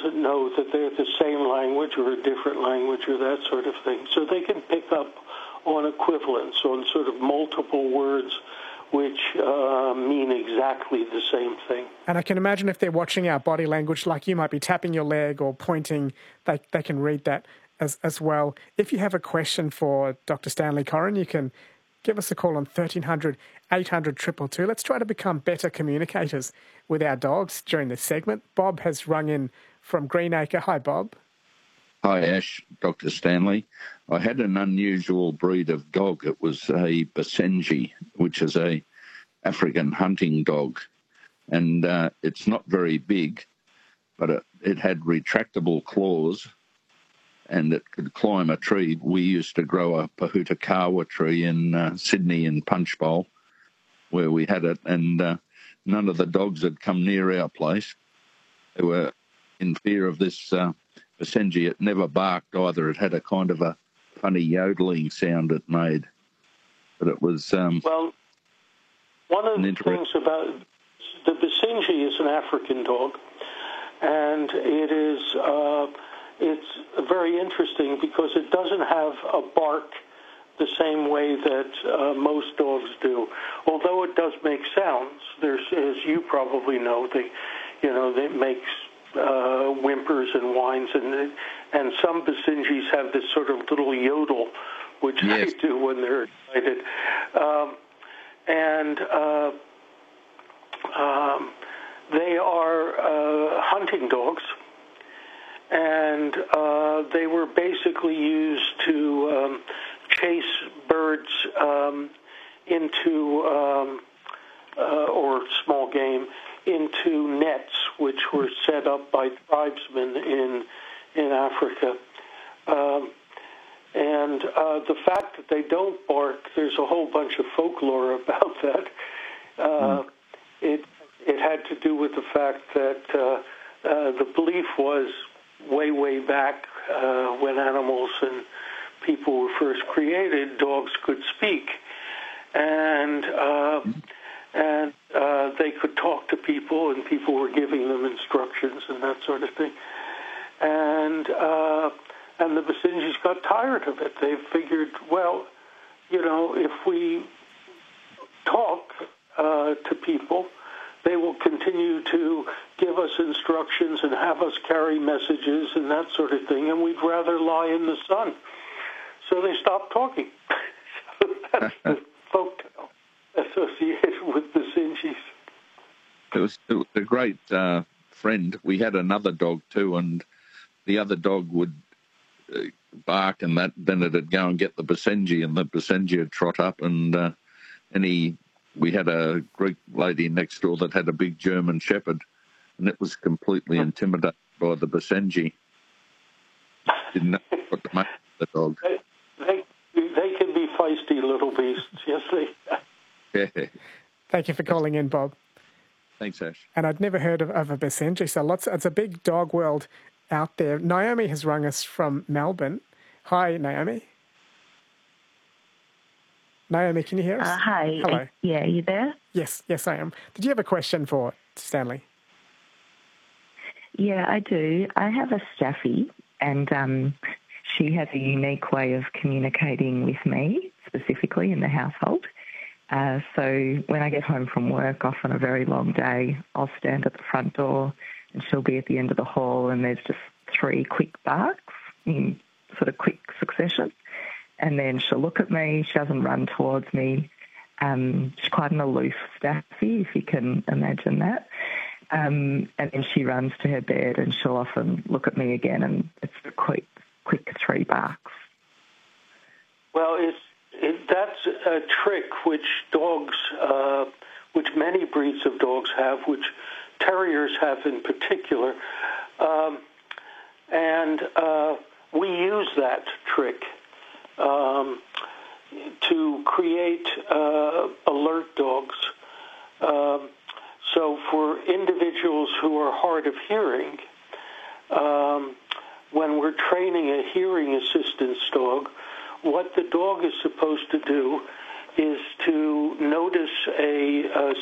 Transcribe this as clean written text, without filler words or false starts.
doesn't know that they're the same language or a different language or that sort of thing. So they can pick up on equivalence, on sort of multiple words which mean exactly the same thing. And I can imagine if they're watching our body language, like you might be tapping your leg or pointing, they can read that as well. If you have a question for Dr. Stanley Coren, you can give us a call on 1300 800 222. Let's try to become better communicators with our dogs during this segment. Bob has rung in from Greenacre. Hi, Bob. Hi, Ash, Dr. Stanley. I had an unusual breed of dog. It was a Basenji, which is a African hunting dog. And it's not very big, but it had retractable claws and it could climb a tree. We used to grow a Pahutakawa tree in Sydney in Punchbowl where we had it, and none of the dogs had come near our place. They were in fear of this Basenji. It never barked either. It had a kind of a funny yodeling sound it made. But it was... well, one of the things about the Basenji is an African dog, and it is it's very interesting because it doesn't have a bark the same way that most dogs do. Although it does make sounds, there's, as you probably know, it makes whimpers and whines, and some Basenjis have this sort of little yodel, which yes. they do when they're excited. They are hunting dogs, and they were basically used to chase birds into, or small game, into nets, which were set up by tribesmen in Africa. And the fact that they don't bark, there's a whole bunch of folklore about that. It had to do with the fact that the belief was way back when animals and people were first created, dogs could speak, and they could talk to people, and people were giving them instructions and that sort of thing. And the Basenjis got tired of it. They figured, well, if we talk to people, they will continue to give us instructions and have us carry messages and that sort of thing, and we'd rather lie in the sun. So they stopped talking. So that's the folktale associated with Basenjis. It was a great friend. We had another dog too, and the other dog would bark, and then it'd go and get the Basenji, and the Basenji would trot up, and we had a Greek lady next door that had a big German Shepherd, and it was completely intimidated by the Basenji. Didn't know what to make of the dog. They can be feisty little beasts, yes they. Yeah. Thank you for calling in, Bob. Thanks, Ash. And I'd never heard of a Basenji, so it's a big dog world out there. Naomi has rung us from Melbourne. Hi, Naomi. Naomi, can you hear us? Hi. Hello. Yeah, are you there? Yes, I am. Did you have a question for Stanley? Yeah, I do. I have a Staffy, and she has a unique way of communicating with me, specifically in the household. So when I get home from work, often a very long day, I'll stand at the front door and she'll be at the end of the hall, and there's just 3 quick barks in sort of quick succession. And then she'll look at me. She doesn't run towards me. She's quite an aloof Staffy, if you can imagine that. And then she runs to her bed, and she'll often look at me again, and it's a quick 3 barks. Well, that's a trick which dogs, which many breeds of dogs have, which terriers have in particular. And we use that trick to create alert dogs. So for individuals who are hard of hearing, when we're training a hearing assistance dog, what the dog is supposed to do is to notice a